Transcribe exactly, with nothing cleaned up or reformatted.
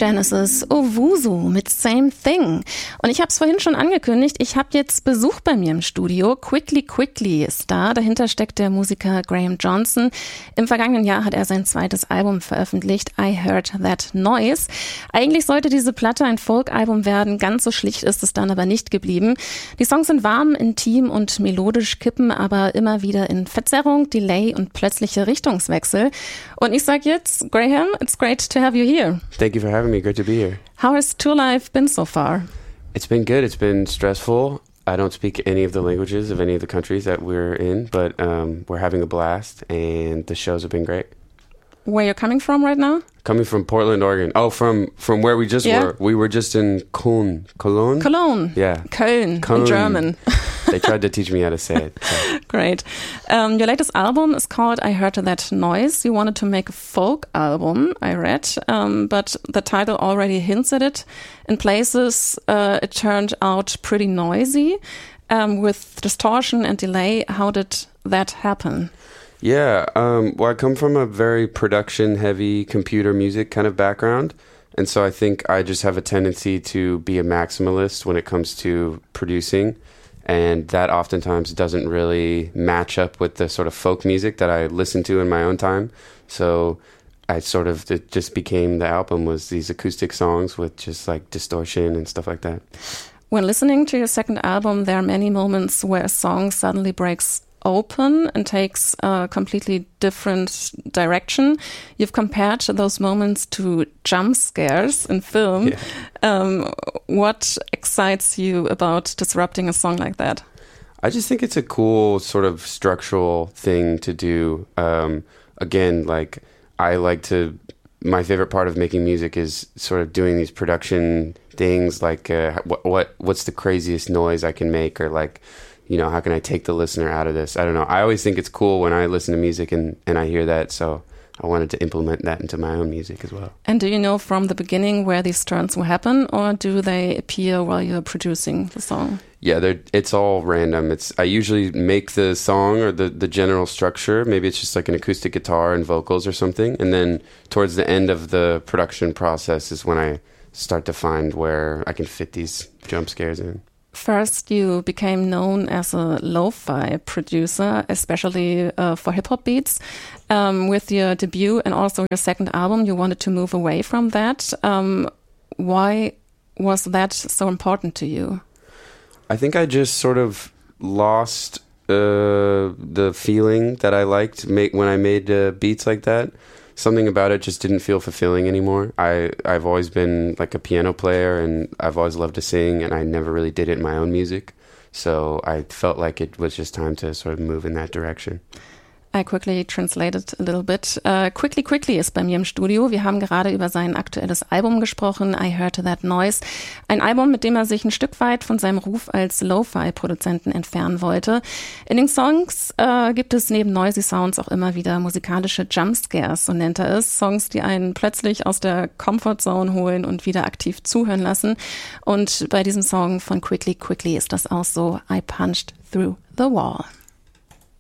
Genesis, Owusu mit Same Thing. Und ich habe es vorhin schon angekündigt, ich habe jetzt Besuch bei mir im Studio. Quickly Quickly ist da. Dahinter steckt der Musiker Graham Johnson. Im vergangenen Jahr hat er sein zweites Album veröffentlicht, I Heard That Noise. Eigentlich sollte diese Platte ein Folk-Album werden. Ganz so schlicht ist es dann aber nicht geblieben. Die Songs sind warm, intim und melodisch, kippen aber immer wieder in Verzerrung, Delay und plötzliche Richtungswechsel. Und ich sage jetzt, Graham, it's great to have you here. Thank you for having me. Great to be here. How has tour life been so far? It's been good. It's been stressful. I don't speak any of the languages of any of the countries that we're in, but um, we're having a blast, and the shows have been great. Where you're coming from right now? Coming from Portland, Oregon. Oh, from from where we just yeah. were. We were just in Köln. Cologne? Cologne. Yeah. Köln, Köln. in German. They tried to teach me how to say it. So. Great. Um, your latest album is called I Heard That Noise. You wanted to make a folk album, I read, um, but the title already hints at it. In places, uh, it turned out pretty noisy, um, with distortion and delay. How did that happen? Yeah, um, well, I come from a very production-heavy computer music kind of background, and so I think I just have a tendency to be a maximalist when it comes to producing, and that oftentimes doesn't really match up with the sort of folk music that I listen to in my own time. So I sort of, it just became the album was these acoustic songs with just like distortion and stuff like that. When listening to your second album, there are many moments where a song suddenly breaks open and takes a completely different direction. You've compared those moments to jump scares in film. Yeah. Um, what excites you about disrupting a song like that? I just think it's a cool sort of structural thing to do. Um, again, like I like to, my favorite part of making music is sort of doing these production things like uh, what, what what's the craziest noise I can make, or like, you know, how can I take the listener out of this? I don't know. I always think it's cool when I listen to music and, and I hear that. So I wanted to implement that into my own music as well. And do you know from the beginning where these turns will happen, or do they appear while you're producing the song? Yeah, they're, it's all random. It's I usually make the song or the, the general structure. Maybe it's just like an acoustic guitar and vocals or something. And then towards the end of the production process is when I start to find where I can fit these jump scares in. First, you became known as a lo-fi producer, especially uh, for hip-hop beats. Um, with your debut and also your second album, you wanted to move away from that. Um, why was that so important to you? I think I just sort of lost uh, the feeling that I liked make when I made uh, beats like that. Something about it just didn't feel fulfilling anymore. I, I've always been like a piano player, and I've always loved to sing, and I never really did it in my own music. So I felt like it was just time to sort of move in that direction. I quickly translated a little bit. Uh, Quickly Quickly ist bei mir im Studio. Wir haben gerade über sein aktuelles Album gesprochen, I Heard That Noise. Ein Album, mit dem er sich ein Stück weit von seinem Ruf als Lo-Fi-Produzenten entfernen wollte. In den Songs äh, gibt es neben Noisy Sounds auch immer wieder musikalische Jumpscares, so nennt er es. Songs, die einen plötzlich aus der Comfortzone holen und wieder aktiv zuhören lassen. Und bei diesem Song von Quickly Quickly ist das auch so, I Punched Through the Wall.